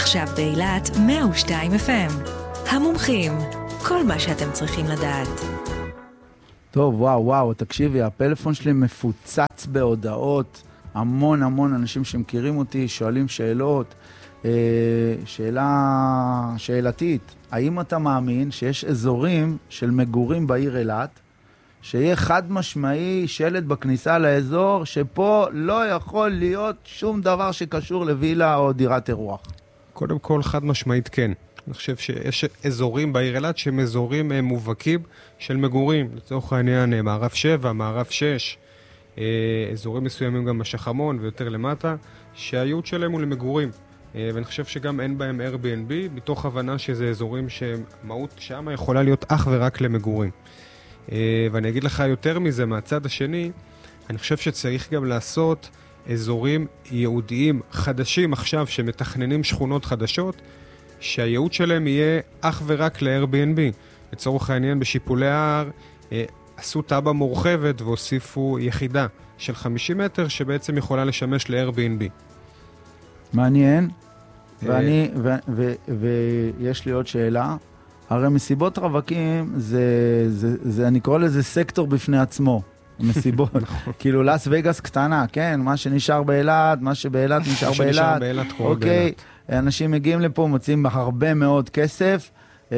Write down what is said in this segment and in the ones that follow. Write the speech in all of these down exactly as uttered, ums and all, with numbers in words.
עכשיו באילת מאה ושתיים אף אם. המומחים, כל מה שאתם צריכים לדעת. טוב, וואו, וואו, תקשיבי, הפלאפון שלי מפוצץ בהודעות, המון המון אנשים שמכירים אותי, שואלים שאלות, אה, שאלה, שאלתית, האם אתה מאמין שיש אזורים של מגורים בעיר אילת, שיהיה חד משמעי שלט בכניסה לאזור, שפה לא יכול להיות שום דבר שקשור לווילה או דירת אירוח? קודם כל, חד משמעית כן. אני חושב שיש אזורים בעיר אילת שהם אזורים מובהקים של מגורים. לצורך העניין, מערב שבע, מערב שש, אזורים מסוימים גם בשחמון ויותר למטה, שהייעוד שלהם הוא למגורים. ואני חושב שגם אין בהם Airbnb, מתוך הבנה שזה אזורים שמהות שם יכולה להיות אך ורק למגורים. ואני אגיד לך יותר מזה, מהצד השני, אני חושב שצריך גם לעשות אזורים ייעודיים חדשים עכשיו, שמתכננים שכונות חדשות, שהייעוד שלהם יהיה אך ורק ל-Airbnb. לצורך העניין, בשיפולי ההר, עשו טאבה מורחבת והוסיפו יחידה של חמישים מטר, שבעצם יכולה לשמש ל-Airbnb. מעניין. ואני, ו, ו, ויש לי עוד שאלה. הרי מסיבות רווקים, זה, זה, זה, אני קורא לזה סקטור בפני עצמו. מסיבות. כאילו, לס וגאס קטנה, כן? מה שנשאר באילת, מה שבאילת נשאר באילת. אוקיי, אנשים מגיעים לפה, מוצאים הרבה מאוד כסף,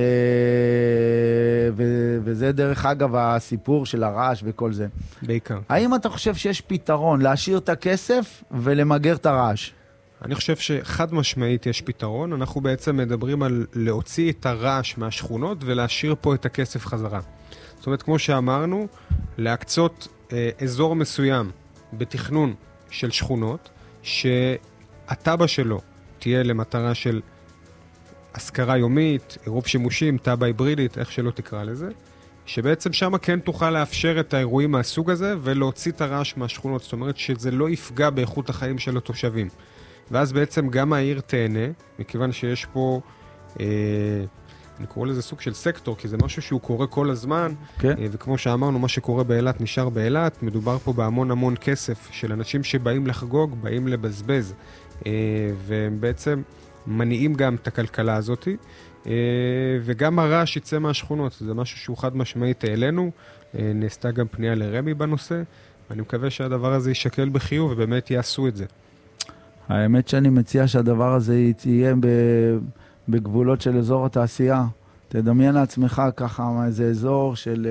וזה דרך אגב הסיפור של הרעש וכל זה. בעיקר. האם אתה חושב שיש פתרון להשאיר את הכסף ולמגר את הרעש? אני חושב שחד משמעית יש פתרון. אנחנו בעצם מדברים על להוציא את הרעש מהשכונות ולהשאיר פה את הכסף חזרה. זאת אומרת, כמו שאמרנו, להקצות אה, אזור מסוים בתכנון של שכונות, שהטאבה שלו תהיה למטרה של השכרה יומית, עירוב שימושים, טאבה היברידית, איך שלא תקרא לזה, שבעצם שם כן תוכל לאפשר את האירועים מהסוג הזה ולהוציא את הרעש מהשכונות. זאת אומרת שזה לא יפגע באיכות החיים של התושבים. ואז בעצם גם העיר תהנה, מכיוון שיש פה, אה, אני קורא לזה סוג של סקטור, כי זה משהו שהוא קורה כל הזמן, כן. אה, וכמו שאמרנו, מה שקורה באילת נשאר באילת, מדובר פה בהמון המון כסף של אנשים שבאים לחגוג, באים לבזבז, אה, והם בעצם מניעים גם את הכלכלה הזאת, אה, וגם הרעש יצא מהשכונות, זה משהו שהוא חד משמעית אלינו, אה, נעשתה גם פנייה לרמי בנושא, ואני מקווה שהדבר הזה יישקל בחיוב, ובאמת יעשו את זה. האמת שאני מציע שהדבר הזה תהיה בגבולות של אזור התעשייה. תדמיין לעצמך ככה איזה אזור של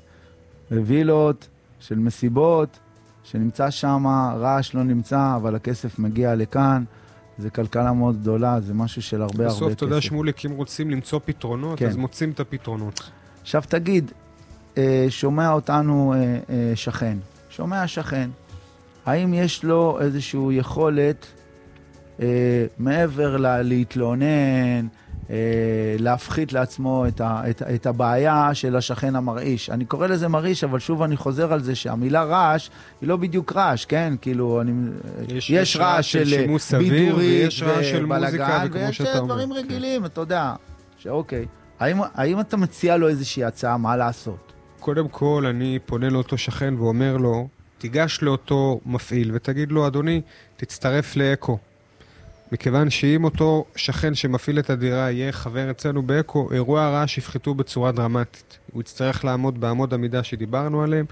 וילות, של מסיבות, שנמצא שם, רעש לא נמצא, אבל הכסף מגיע לכאן. זה כלכלה מאוד גדולה, זה משהו של הרבה הרבה כסף. בסוף, אתה יודע שמוליק, אם רוצים למצוא פתרונות, כן. אז מוצאים את הפתרונות. עכשיו תגיד, שומע אותנו שכן, שומע שכן, האם יש לו איזושהי יכולת אה, מעבר לה, להתלונן, אה, להפחית לעצמו את, ה, את, את הבעיה של השכן המרעיש? אני קורא לזה מרעיש, אבל שוב אני חוזר על זה שהמילה רעש היא לא בדיוק רעש, כן? כאילו, אני, יש, יש, יש רעש של, של בידורית ובלגן, ויש דברים רגילים, כן. אתה יודע, שאוקיי. האם, האם אתה מציע לו איזושהי הצעה מה לעשות? קודם כל, אני פונה לאותו שכן ואומר לו, תיגש לאותו מפעיל ותגיד לו, אדוני, תצטרף לאקו. מכיוון שאם אותו שכן שמפעיל את הדירה יהיה חבר אצלנו באקו, אירועי הרעש יפחתו בצורה דרמטית. הוא יצטרך לעמוד בעמוד המידה שדיברנו עליהם,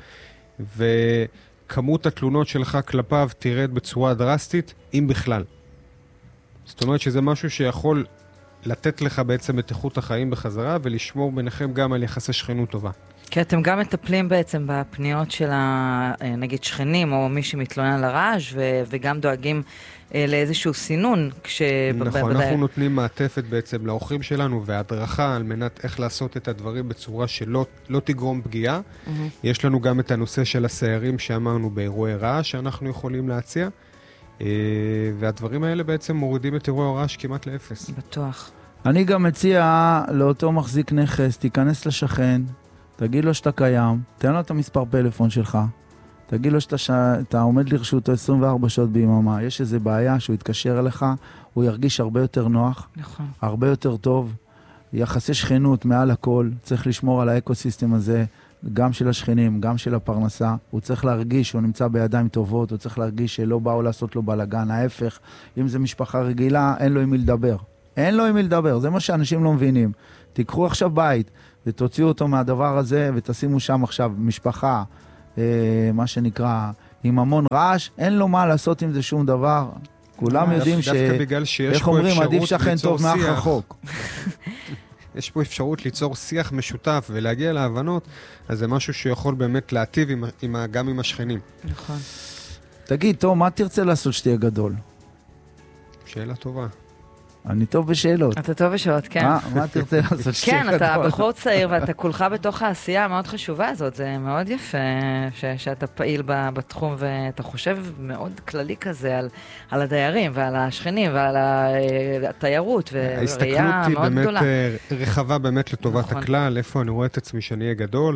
וכמות התלונות שלך כלפיו תרד בצורה דרסטית, אם בכלל. זאת אומרת שזה משהו שיכול לתת לך בעצם את איכות החיים בחזרה, ולשמור ביניכם גם על יחסי שכנות טובה. כי אתם גם מטפלים בעצם בפניות של נגיד שכנים או מי שמתלונן על הרעש, ו- וגם דואגים אה, לאיזשהו סינון. כש... נכון, אנחנו נותנים מעטפת בעצם לאורחים שלנו והדרכה על מנת איך לעשות את הדברים בצורה שלא לא תגרום פגיעה. Mm-hmm. יש לנו גם את הנושא של הסיירים שאמרנו באירועי רעש שאנחנו יכולים להציע, אה, והדברים האלה בעצם מורידים את אירועי הרעש כמעט לאפס. בטוח. אני גם מציע לאותו מחזיק נכס, תיכנס לשכן, תגיד לו שאתה קיים, תן לו את המספר פלאפון שלך, תגיד לו שאתה ש... עומד לרשותו עשרים וארבע שעות ביממה, יש איזו בעיה שהוא יתקשר אליך, הוא ירגיש הרבה יותר נוח, נכון. הרבה יותר טוב, יחסי שכנות מעל הכל, צריך לשמור על האקוסיסטם הזה, גם של השכנים, גם של הפרנסה, הוא צריך להרגיש שהוא נמצא בידיים טובות, הוא צריך להרגיש שלא באו לעשות לו בלגן, ההפך, אם זה משפחה רגילה, אין לו עם מי לדבר, אין לו עם מי לדבר, זה מה שאנשים לא מבינים. תיקחו עכשיו בית, ותוציאו אותו מהדבר הזה, ותשימו שם עכשיו משפחה, אה, מה שנקרא, עם המון רעש, אין לו מה לעשות עם זה שום דבר. כולם יודעים ש... דווקא בגלל שיש איך פה אומרים, אפשרות עדיף שכן ליצור טוב מאח שיח. רחוק. יש פה אפשרות ליצור שיח משותף ולהגיע להבנות, אז זה משהו שיכול באמת להטיב עם, עם, גם עם השכנים. נכון. תגיד, טוב, מה תרצה לעשות שתהיה גדול? שאלה טובה. אני טוב בשאלות. אתה טוב בשאלות, כן. מה, מה תרצה לעשות שתהיה כן, גדול? אתה בחור צעיר ואתה כולך בתוך העשייה המאוד חשובה הזאת. זה מאוד יפה ש- שאתה פעיל ב- בתחום ואתה חושב מאוד כללי כזה על, על הדיירים ועל השכנים ועל ה- התיירות וראייה ההסתכלות היא מאוד באמת גדולה. אה, רחבה באמת לטובת נכון. הכלל, איפה אני רואה את עצמי שאני אהיה גדול.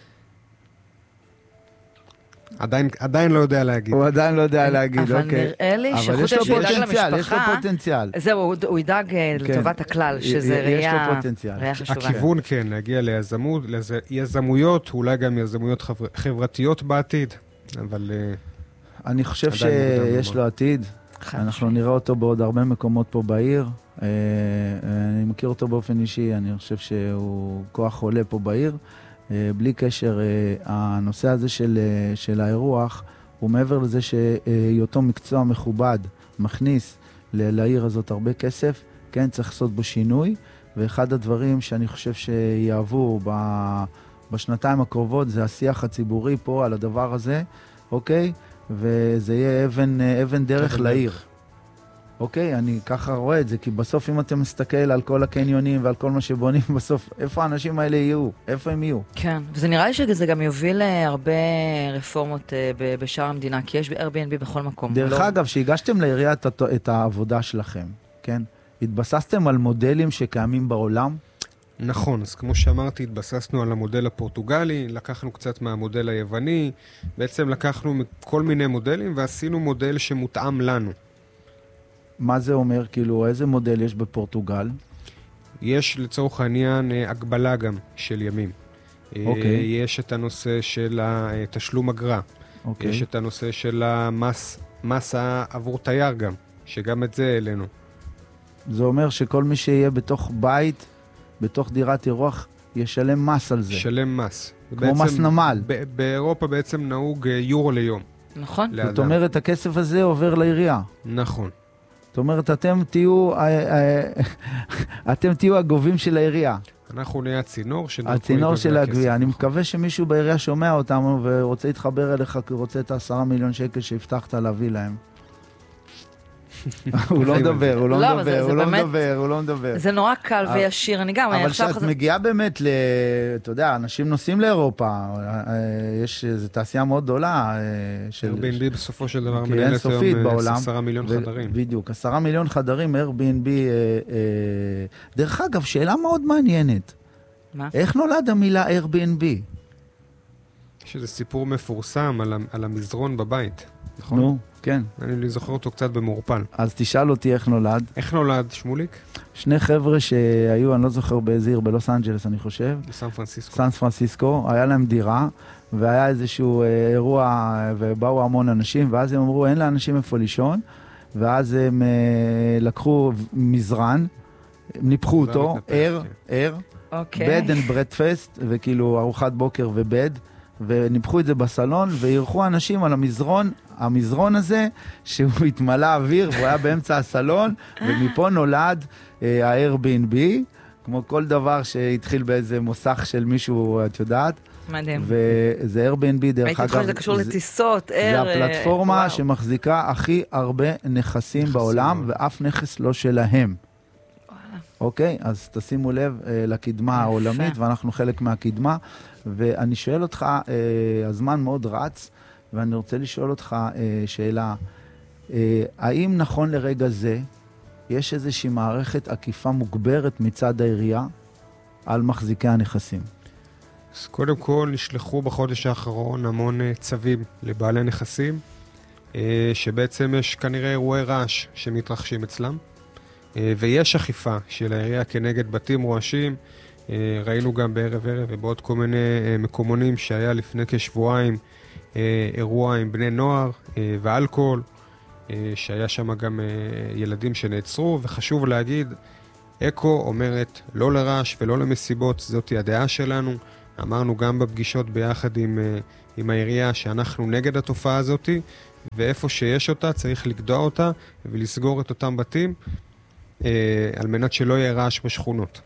עדיין, עדיין לא יודע להגיד. הוא עדיין לא יודע להגיד, אבל אוקיי. נראה לי אבל שחוץ יש לו שהוא ידאג פוטנציאל, יש לו למשפחה, פוטנציאל. זהו, הוא- הוא ידאג אה, לטובת הכלל, שזה יש ראייה לו פוטנציאל. ראייה חשובה. הכיוון כן, להגיע ליזמות, ליזמויות, אולי גם יזמויות חבר, חברתיות בעתיד, אבל אה, אני חושב עדיין מוקדם שיש לומר. לו עתיד. חד אנחנו משמעית. נראה אותו בעוד הרבה מקומות פה בעיר. אה, אני מכיר אותו באופן אישי, אני חושב שהוא כוח עולה פה בעיר. אה, בלי קשר, אה, הנושא הזה של, אה, של האירוח, הוא מעבר לזה שהיותו מקצוע מכובד, מכניס ל- לעיר הזאת הרבה כסף, כן, צריך לעשות בו שינוי, ואחד הדברים שאני חושב שיעבו ב- בשנתיים הקרובות, זה השיח הציבורי פה על הדבר הזה, אוקיי? וזה יהיה אבן, אבן דרך אבן לעיר. דרך. אוקיי, אני ככה רואה את זה, כי בסוף אם אתה מסתכל על כל הקניונים ועל כל מה שבונים, בסוף, איפה האנשים האלה יהיו? איפה הם יהיו? כן, וזה נראה לי שזה גם יוביל להרבה רפורמות אה, ב- בשאר המדינה, כי יש Airbnb בכל מקום. דרך לא- אגב, שהגשתם לעירייה את, הת- את העבודה שלכם, כן? התבססתם על מודלים שקיימים בעולם? נכון, אז כמו שאמרתי, התבססנו על המודל הפורטוגלי, לקחנו קצת מהמודל היווני, בעצם לקחנו כל מיני מודלים ועשינו מודל שמותאם לנו. מה זה אומר? כאילו, איזה מודל יש בפורטוגל? יש לצורך העניין אה, הגבלה גם של ימים. אה, אוקיי. יש את הנושא של התשלום אגרה. אוקיי. יש את הנושא של המס, מס עבור תייר גם, שגם את זה אלינו. זה אומר שכל מי שיהיה בתוך בית, בתוך דירת אירוח, ישלם מס על זה. שלם מס. כמו מס נמל. ב- באירופה בעצם נהוג אה, יורו ליום. נכון? לאדם. זאת אומרת, הכסף הזה עובר לעירייה. נכון. זאת אומרת, אתם תהיו, אה, אה, אתם תהיו הגובים של העירייה. אנחנו נהיה הצינור שדרכו הצינור ייגבה של הכסף. הגבייה. אני מקווה שמישהו בעירייה שומע אותנו ורוצה להתחבר אליך, כי הוא רוצה את העשרה מיליון שקל שהבטחת להביא להם. הוא לא מדבר, הוא לא לא, אבל זה- מדבר, זה הוא לא באמת- מדבר, הוא לא מדבר. זה נורא קל אבל- וישיר, אני גם, אני אבל עכשיו כשאת חזר- מגיעה באמת ל... אתה יודע, אנשים נוסעים לאירופה, אה, יש, זו תעשייה מאוד גדולה אה, של... Airbnb בסופו של דבר כי מנהלת אינסופית היום אה, בעולם. עשרה מיליון ו- חדרים. בדיוק, עשרה מיליון חדרים, Airbnb. אה, אה... דרך אגב, שאלה מאוד מעניינת. מה? איך נולד המילה Airbnb? יש איזה סיפור מפורסם על, ה- על המזרון בבית, נכון? נו, כן. אני זוכר אותו קצת במורפל. אז תשאל אותי איך נולד. איך נולד שמוליק? שני חבר'ה שהיו, אני לא זוכר באיזה עיר, בלוס אנג'לס אני חושב, בסן פרנסיסקו. סן פרנסיסקו, היה להם דירה, והיה איזשהו אה, אירוע, אה, ובאו המון אנשים, ואז הם אמרו, אין לאנשים איפה לישון, ואז הם אה, לקחו מזרן, הם ניפחו זה אותו, מתנפח, ער, כן. ער, אוקיי. בד אנד ברדפסט, וכאילו ארוחת בוקר ובד, וניפחו את זה בסלון, ואירחו אנשים על המזרון, המזרון הזה, שהוא התמלא אוויר, והוא היה באמצע הסלון, ומפה נולד אה, ה-Airbnb, כמו כל דבר שהתחיל באיזה מוסך של מישהו, את יודעת, מדהים. וזה Airbnb דרך הייתי אגב. חושבת שזה קשור זה- לטיסות, זה ער... אה, הפלטפורמה וואו. שמחזיקה הכי הרבה נכסים נכסים בעולם, בעולם. ואף נכס לא שלהם. אוקיי? אז תשימו לב אה, לקדמה יפה. העולמית, ואנחנו חלק מהקדמה. ואני שואל אותך, אה, הזמן מאוד רץ, ואני רוצה לשאול אותך אה, שאלה, אה, האם נכון לרגע זה, יש איזושהי מערכת עקיפה מוגברת מצד העירייה על מחזיקי הנכסים? אז קודם כל נשלחו בחודש האחרון המון אה, צווים לבעלי נכסים, אה, שבעצם יש כנראה אירועי רעש שמתרחשים אצלם, אה, ויש אכיפה של העירייה כנגד בתים רועשים. אה, ראינו גם בערב ערב ובעוד כל מיני אה, מקומונים שהיה לפני כשבועיים אה, אירוע עם בני נוער אה, ואלכוהול, אה, שהיה שם גם אה, ילדים שנעצרו, וחשוב להגיד אקו אומרת לא לרעש ולא למסיבות, זאת היא הדעה שלנו. אמרנו גם בפגישות ביחד עם, עם העירייה שאנחנו נגד התופעה הזאת, ואיפה שיש אותה צריך לגדוע אותה ולסגור את אותם בתים, אה, על מנת שלא יהיה רעש בשכונות.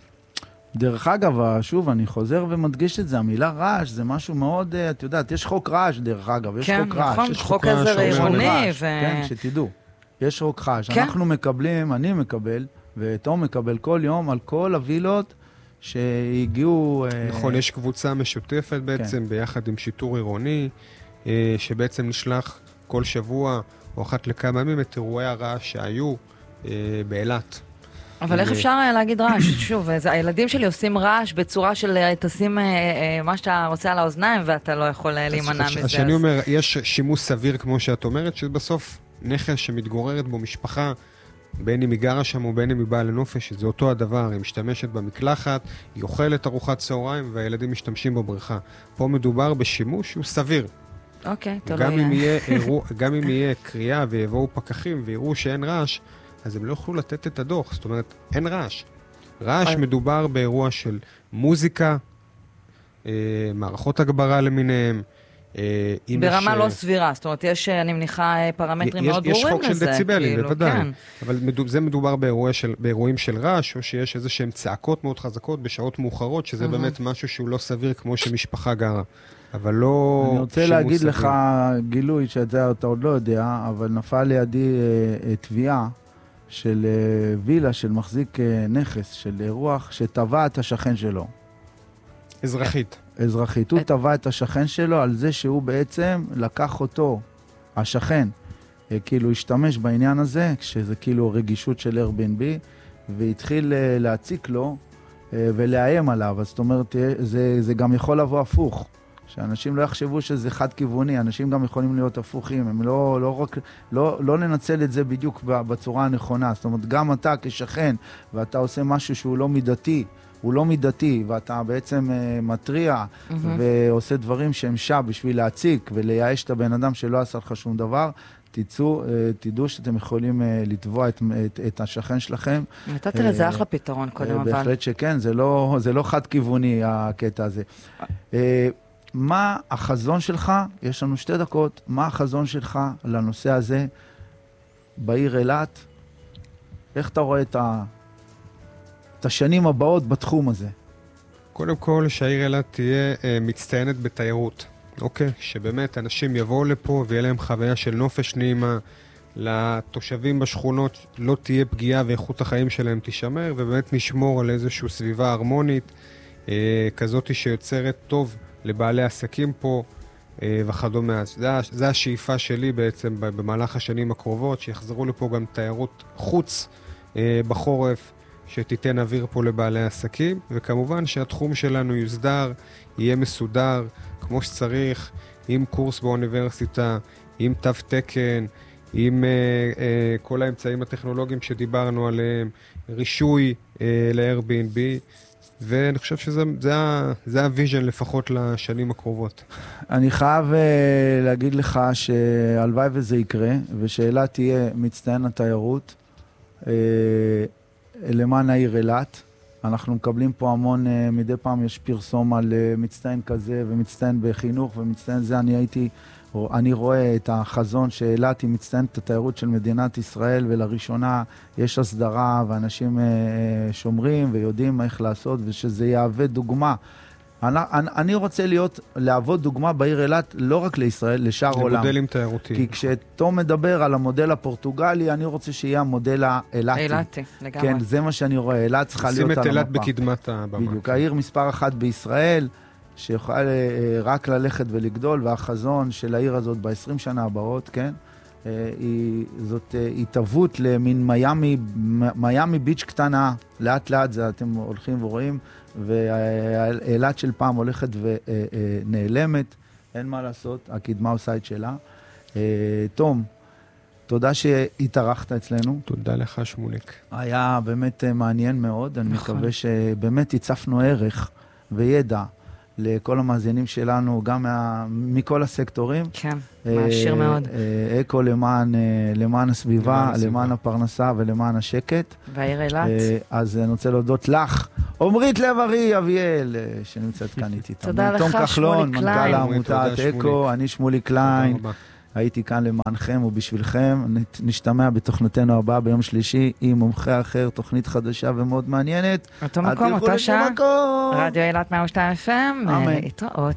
דרך אגב, שוב, אני חוזר ומדגיש את זה, המילה רעש זה משהו מאוד, את יודעת, יש חוק רעש דרך אגב, יש כן, חוק רעש. נכון, יש חוק עזר עירוני. ו... כן, שתדעו, יש חוק רעש. כן. אנחנו מקבלים, אני מקבל, ותום מקבל כל יום על כל הווילות שהגיעו... נכון, יש קבוצה משותפת בעצם, כן. ביחד עם שיטור עירוני, שבעצם נשלח כל שבוע או אחת לכמה ימים את אירועי הרעש שהיו באילת. אבל איך אפשר להגיד רעש? שוב, הילדים שלי עושים רעש בצורה של תשים מה שאתה רוצה על האוזניים, ואתה לא יכול להימנע מזה. אז שאני אומר, יש שימוש סביר כמו שאת אומרת, שבסוף נכס שמתגוררת בו משפחה, בין אם היא גרה שם או בין אם היא באה לנופש, זה אותו הדבר, היא משתמשת במקלחת, היא אוכלת ארוחת צהריים והילדים משתמשים בבריכה. פה מדובר בשימוש שהוא סביר. אוקיי, תלוי. גם אם יהיה אירוע, גם אם יהיה קריאה ויבואו פקחים ויראו שאין רעש, אז הם לא יוכלו לתת את הדוח, זאת אומרת, אין רעש. רעש מדובר באירוע של מוזיקה, אה, מערכות הגברה למיניהם. אה, ברמה יש, לא סבירה, זאת אומרת, יש, אני מניחה, פרמטרים יש, מאוד ברורים לזה. יש חוק של דציבלים, כאילו, בוודאי. כן. אבל מדוב, זה מדובר באירוע של, באירועים של רעש, או שיש איזה שהם צעקות מאוד חזקות בשעות מאוחרות, שזה באמת משהו שהוא לא סביר כמו שמשפחה גרה. אבל לא... אני רוצה להגיד סביר. לך גילוי שאתה עוד לא יודע, אבל נפל לידי אה, תביעה, של וילה, של מחזיק נכס, של אירוח, שטבע את השכן שלו. אזרחית. אזרחית. הוא טבע את השכן שלו על זה שהוא בעצם לקח אותו, השכן, כאילו השתמש בעניין הזה, שזה כאילו רגישות של Airbnb, והתחיל להציק לו ולאיים עליו. אז זאת אומרת, זה, זה גם יכול לבוא הפוך. שאנשים לא יחשבו שזה חד-כיווני, אנשים גם יכולים להיות הפוכים, הם לא, לא רק, לא, לא לנצל את זה בדיוק בצורה הנכונה. זאת אומרת, גם אתה כשכן, ואתה עושה משהו שהוא לא מידתי, הוא לא מידתי, ואתה בעצם uh, מטריע, mm-hmm. ועושה דברים שהם שעה בשביל להציק, ולייאש את הבן אדם שלא עשה לך שום דבר, תצאו, uh, תדעו שאתם יכולים uh, לתבוע את, את, את השכן שלכם. נתת לזה אחלה פתרון קודם, אבל... בהחלט שכן, זה לא, זה לא חד-כיווני הקטע הזה. Uh, מה החזון שלך, יש לנו שתי דקות, מה החזון שלך לנושא הזה בעיר אילת? איך אתה רואה את, ה... את השנים הבאות בתחום הזה? קודם כל, שהעיר אילת תהיה אה, מצטיינת בתיירות. אוקיי? שבאמת אנשים יבואו לפה ויהיה להם חוויה של נופש נעימה, לתושבים בשכונות לא תהיה פגיעה ואיכות החיים שלהם תישמר, ובאמת נשמור על איזושהי סביבה הרמונית, אה, כזאת שיוצרת טוב לבעלי עסקים פה אה, וכדומה. זה, זה השאיפה שלי בעצם במהלך השנים הקרובות, שיחזרו לפה גם תיירות חוץ אה, בחורף, שתיתן אוויר פה לבעלי עסקים, וכמובן שהתחום שלנו יוסדר, יהיה מסודר כמו שצריך, עם קורס באוניברסיטה, עם תו תקן, עם אה, אה, כל האמצעים הטכנולוגיים שדיברנו עליהם, רישוי אה, ל-Airbnb, ואני חושב שזה זה, זה הוויז'ן לפחות לשנים הקרובות. אני חייב uh, להגיד לך שהלוואי וזה יקרה, ושאילת תהיה מצטיין התיירות uh, למען העיר אילת. אנחנו מקבלים פה המון, uh, מדי פעם יש פרסום על uh, מצטיין כזה ומצטיין בחינוך ומצטיין זה. אני הייתי, אני רואה את החזון שאילת היא מצטיינת את התיירות של מדינת ישראל, ולראשונה יש הסדרה ואנשים שומרים ויודעים איך לעשות, ושזה יהווה דוגמה. אני, אני רוצה להיות, להוות דוגמה בעיר אילת, לא רק לישראל, לשאר העולם. למודלים תיירותיים. כי כשתום מדבר על המודל הפורטוגלי, אני רוצה שיהיה המודל האילתי. אילתי, לגמרי. כן, זה מה שאני רואה. אילת צריכה להיות על המפה. שים את אילת בקדמת הבמה. בדיוק, העיר מספר אחת בישראל, שיכולה רק ללכת ולגדול, והחזון של העיר הזאת ב-עשרים שנה הבאות, כן? היא, זאת התאבות למין מיאמי, מיאמי ביץ' קטנה, לאט לאט זה אתם הולכים ורואים, ואילת של פעם הולכת ונעלמת, אין מה לעשות, הקדמה עושה את שלה. תום, תודה שהתארחת אצלנו. תודה לך שמוליק. היה באמת מעניין מאוד, אני מקווה שבאמת הצפנו ערך וידע לכל המאזינים שלנו, גם מה, מכל הסקטורים. כן, מעשיר מאוד. אקו למען, למען הסביבה, למען, למען הפרנסה ולמען השקט. והעיר אילת. אז אני רוצה להודות לך, עומרית לב-ארי אביאל, שנמצאת כאן איתי. תודה לך, שמולי קליין. תום כחלון, מנכ"ל העמותת אקו, אני שמולי קליין. הייתי כאן למענכם ובשבילכם. נשתמע בתוכניתנו הבאה ביום שלישי עם מומחה אחר, תוכנית חדשה ומאוד מעניינת. אותו מקום, אותה שעה. רדיו אילת מאה ושתיים אף אם. להתראות.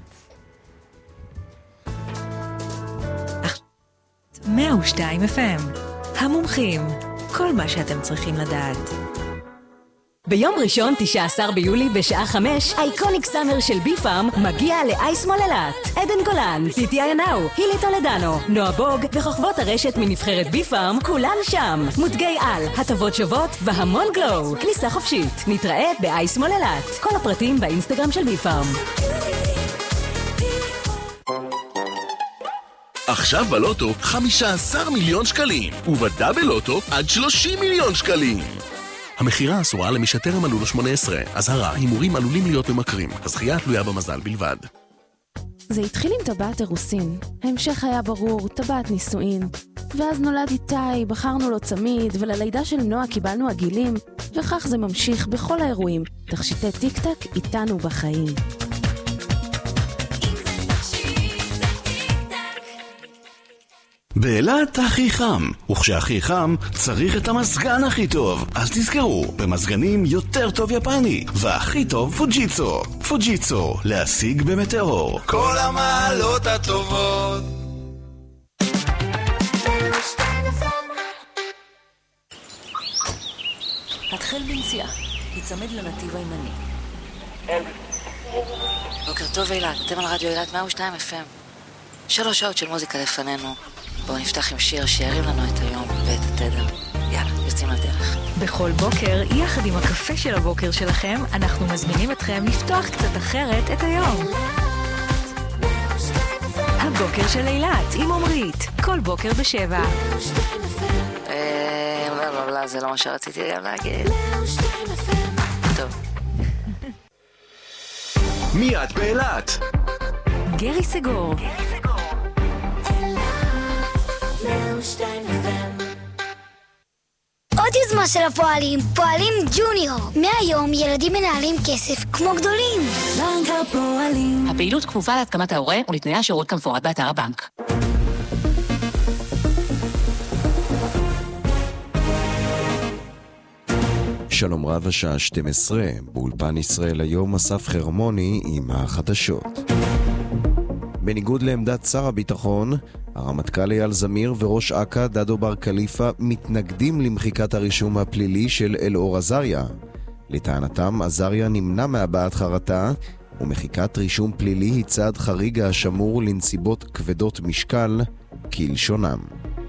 מאה ושתיים אף אם. המומחים. כל מה שאתם צריכים לדעת. ביום ראשון, תשעה עשר ביולי, בשעה חמש, אייקוניק סאמר של בי פארם מגיע לאייסמול אילת. עדן גולן, טיטי איינאו, הילי טולדנו, נועה בוג וחוכבות הרשת מנבחרת בי פארם, כולן שם. מותגי על, הטבות שוות והמון גלו. כניסה חופשית. נתראה באייסמול אילת. כל הפרטים באינסטגרם של בי פארם. עכשיו בלוטו חמישה עשר מיליון שקלים, ובדאבל לוטו עד שלושים מיליון שקלים. המחירה אסורה למי שטרם מלאו לו שמונה עשרה. אזהרה, הימורים עלולים להיות ממכרים. הזכייה תלויה במזל בלבד. זה התחיל עם טבעת אירוסין. ההמשך היה ברור, טבעת נישואין. ואז נולד איתי, בחרנו לו צמיד, וללידה של נועה קיבלנו עגילים, וכך זה ממשיך בכל האירועים. תכשיטי טיק טק איתנו בחיים. באילת הכי חם, וכשהכי חם צריך את המזגן הכי טוב. אז תזכרו, במזגנים יותר טוב יפני, והכי טוב פוג'יצו. פוג'יצו, להשיג במטאור. כל המעלות הטובות. התחל בנסיעה, יצמד לנתיב הימני. בוקר טוב אילת, אתם על רדיו אילת מאה ושתיים אף אם. שלוש שעות של מוזיקה לפנינו. בואו נפתח עם שיר שירים לנו את היום ואת התדר. יאללה, יוצאים לדרך. בכל בוקר, יחד עם הקפה של הבוקר שלכם, אנחנו מזמינים אתכם לפתוח קצת אחרת את היום. הבוקר של אילת עם עומרית, כל בוקר בשבע. אה, לא, לא, לא, זה לא מה שרציתי גם להגיד. טוב. מיד באילת. גרי סגור. עוד יוזמה של הפועלים, פועלים ג'וניור. מהיום ילדים מנהלים כסף כמו גדולים. בנק הפועלים. הפעילות כפופה להתקמת ההורה ולתנאי השירות כמפורט באתר הבנק. שלום רב, השעה שתים עשרה, באולפן ישראל היום אסף חרמוני עם החדשות. בניגוד לעמדת שר הביטחון, הרמטכ"ל אייל זמיר וראש אכ"א דדו בר קליפה מתנגדים למחיקת הרישום הפלילי של אלאור עזריה. לטענתם, עזריה נמנע מהבעת חרטה, ומחיקת רישום פלילי היא צעד חריג השמור לנסיבות כבדות משקל, כלשונם.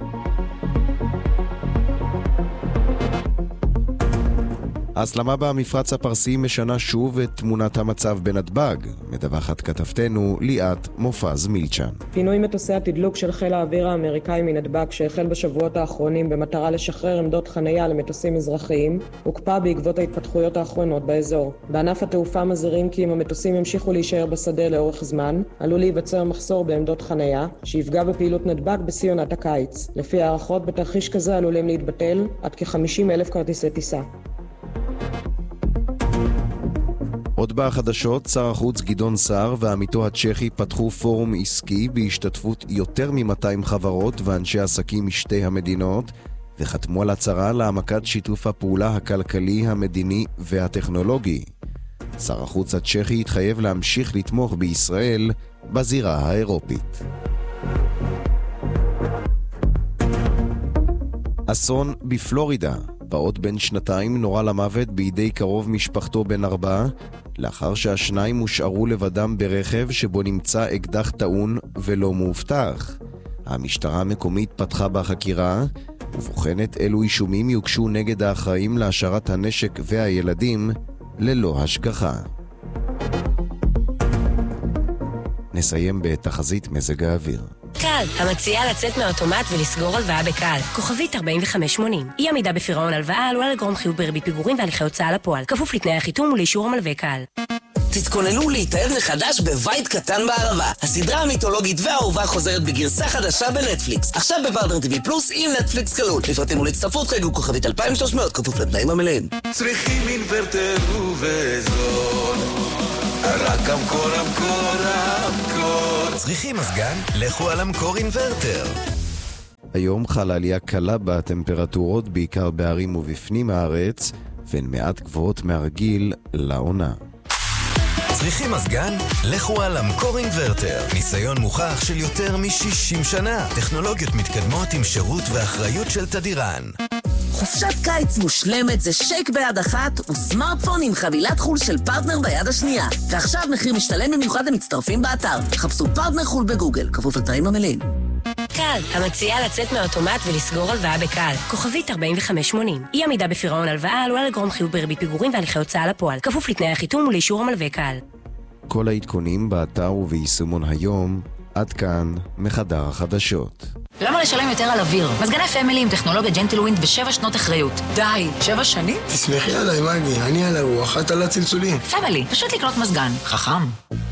ההסלמה במפרץ הפרסי משנה שוב את תמונת המצב בנתב"ג, מדווחת כתבתנו ליאת מופז מילצ'ן. פינוי מטוסי התדלוק של חיל האוויר האמריקאי מנתב"ג שהחל בשבועות האחרונים במטרה לשחרר עמדות חנייה למטוסים אזרחיים, הוקפא בעקבות ההתפתחויות האחרונות באזור. בענף התעופה מזהירים כי אם המטוסים ימשיכו להישאר בשדה לאורך זמן, עלול להיווצר מחסור בעמדות חנייה, שיפגע בפעילות נתב"ג בשיא עונת הקיץ. לפי הערכות, בתרחיש כזה עלולים להתבטל עד כ-חמישים אלף כרטיסי טיסה. עוד בחדשות, שר החוץ גדעון סער ועמיתו הצ'כי פתחו פורום עסקי בהשתתפות יותר מ-מאתיים חברות ואנשי עסקים משתי המדינות, וחתמו על הצהרה להעמקת שיתוף הפעולה הכלכלי, המדיני והטכנולוגי. שר החוץ הצ'כי התחייב להמשיך לתמוך בישראל בזירה האירופית. אסון בפלורידה. פעוט בן שנתיים נורה למוות בידי קרוב משפחתו בן ארבע, לאחר שהשניים הושארו לבדם ברכב שבו נמצא אקדח טעון ולא מאובטח. המשטרה המקומית פתחה בחקירה, ובוחנת אילו אישומים יוגשו נגד האחראים להשארת הנשק והילדים ללא השגחה. נסיים בתחזית מזג האוויר. קל, המציעה לצאת מהאוטומט ולסגור הלוואה בקל. כוכבית ארבעים וחמש שמונים. אי עמידה בפירעון הלוואה עלולה לגרום חיוב בריבית פיגורים והליכי הוצאה לפועל. כפוף לתנאי החיתום ולאישור המלווה קל. תתכוננו להתאהב מחדש בבית קטן בערבה. הסדרה המיתולוגית והאהובה חוזרת בגרסה חדשה בנטפליקס. עכשיו בפרטנר טיווי פלוס עם נטפליקס כלול. לפרטים ולהצטרפות חייגו כוכבית אלפיים ושלוש מאות כפוף לתנאים המלאים. צריכים אינוורטר ובזול, רק המקור המקור המקור. צריכים מזגן? לכו על המקור אינוורטר. היום חלה עלייה קלה בטמפרטורות, בעיקר בערים ובפנים הארץ, והן מעט גבוהות מהרגיל לעונה. צריכים מזגן? לכו על המקור אינוורטר. ניסיון מוכח של יותר מ-שישים שנה. טכנולוגיות מתקדמות עם שירות ואחריות של תדירן. חופשת קיץ מושלמת זה שייק ביד אחת וסמארטפון עם חבילת חול של פרטנר ביד השנייה. ועכשיו מחיר משתלם במיוחד למצטרפים באתר. חפשו פרטנר חול בגוגל, כפוף לתנאים המלאים. קל, המציעה לצאת מהאוטומט ולסגור הלוואה בקל. כוכבית ארבעים וחמש שמונים. אי עמידה בפירעון הלוואה עלולה לגרום חיוב בריבית פיגורים והליכי הוצאה לפועל. כפוף לתנאי החיתום ולאישור המלווה קל. כל העדכונים באתר וביישומון היום. עד כאן מחדר החדשות. למה לשלם יותר על אוויר? מזגני פמילי עם טכנולוגיה ג'נטלווינד בשבע שנות אחריות. די, שבע שנים? תסמכי עליי, מגי, אני על הרוח, את על הצלצולים. פמילי, פשוט לקנות מזגן. חכם.